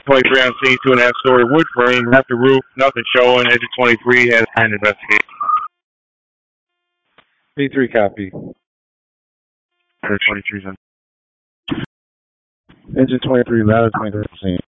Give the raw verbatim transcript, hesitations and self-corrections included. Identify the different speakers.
Speaker 1: twenty-three on scene, two and a half story wood frame, half the roof, nothing showing. Engine twenty-three has an investigation.
Speaker 2: B three copy.
Speaker 1: Engine twenty-three on.
Speaker 2: Engine twenty-three, ladder twenty-three scene.